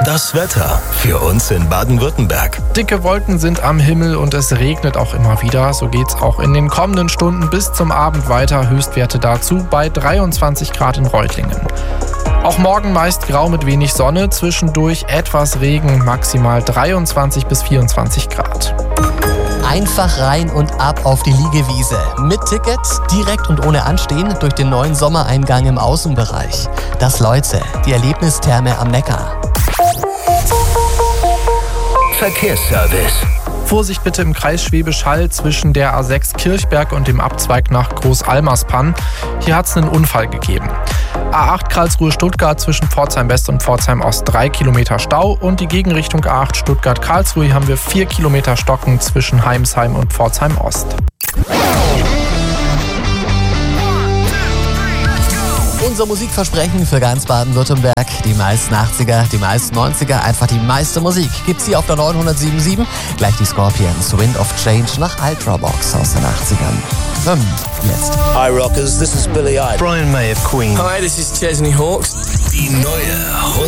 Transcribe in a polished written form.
Das Wetter für uns in Baden-Württemberg. Dicke Wolken sind am Himmel und es regnet auch immer wieder. So geht's auch in den kommenden Stunden bis zum Abend weiter. Höchstwerte dazu bei 23 Grad in Reutlingen. Auch morgen meist grau mit wenig Sonne, zwischendurch etwas Regen, maximal 23 bis 24 Grad. Einfach rein und ab auf die Liegewiese. Mit Ticket, direkt und ohne Anstehen durch den neuen Sommereingang im Außenbereich. Das Leutze, die Erlebnistherme am Neckar. Verkehrsservice. Vorsicht bitte im Kreis Schwäbisch Hall zwischen der A6 Kirchberg und dem Abzweig nach Groß-Almerspann. Hier hat es einen Unfall gegeben. A8 Karlsruhe-Stuttgart zwischen Pforzheim West und Pforzheim Ost 3 Kilometer Stau und die Gegenrichtung A8 Stuttgart-Karlsruhe. Hier haben wir 4 Kilometer Stocken zwischen Heimsheim und Pforzheim Ost. Unser Musikversprechen für ganz Baden-Württemberg. Die meisten 80er, die meisten 90er, einfach die meiste Musik. Gibt's hier auf der 907.7. Gleich die Scorpions, Wind of Change nach Ultravox aus den 80ern. Jetzt. Hi Rockers, this is Billy Idol. Brian May of Queen. Hi, this is Chesney Hawkes. Die neue